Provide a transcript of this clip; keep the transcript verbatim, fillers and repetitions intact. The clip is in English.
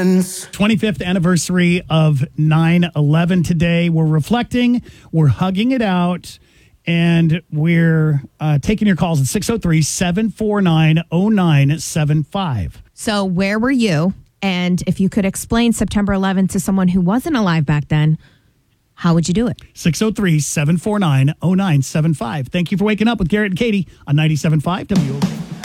friends. twenty-fifth anniversary of nine eleven today. We're reflecting, we're hugging it out, and we're uh, taking your calls at six oh three, seven four nine, oh nine seven five. So where were you? And if you could explain September eleventh to someone who wasn't alive back then, how would you do it? six oh three, seven four nine, oh nine seven five. Thank you for waking up with Garrett and Katie on ninety-seven point five W O K.